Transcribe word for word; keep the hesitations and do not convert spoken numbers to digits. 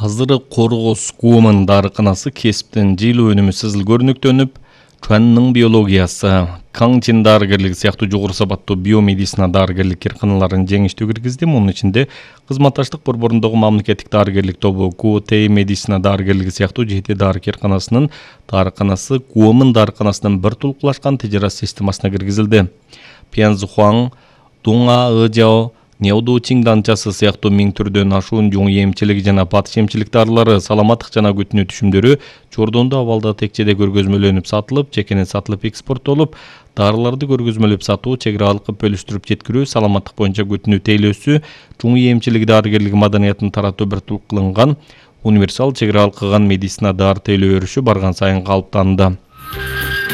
Hazırı Qorgoz Guoman darıqanası kesipten жыйылуу өнүмү сызыл көрүнүктөнүп, Чуанның биологиясы, Каңчин дарыгерлиги сыяктуу жогору сапаттуу биомедицина дарыгерлик кирканаларын жеңиштүү киргизди. Мунун ичинде кызматташтык борборундогу мамлекеттик дарыгерлик тобу Гуотей медицина дарыгерлиги сыяктуу жети дары кирканасынын дарыканасы Guoman дарыканасынын бир тулкулашкан тижарат системасына киргизилди. Пянзхуан, Дунга, Ыжао, Неоду Чинданчасы сыяктуу миң түрдөн ашуун жуң эмчилиги жана батыш эмчилик дарылары, саламаттык жана күтүнүү түшүмдөрү Жордондо абалда текчеде көргөзмөлөнүп сатылып, жекене сатылып экспорттолуп, дарыларды көргөзмөлөп сатуу, чек аралык бөлүштүрүп жеткирүү, саламаттык боюнча күтүнүү тейлөөсү, жуң эмчилиги дарыгерлиги маданиятын таратуу бир тул кылынган универсал чек аралык кылган медицина дары тейлөө өрүшү барган сайын калыптанды.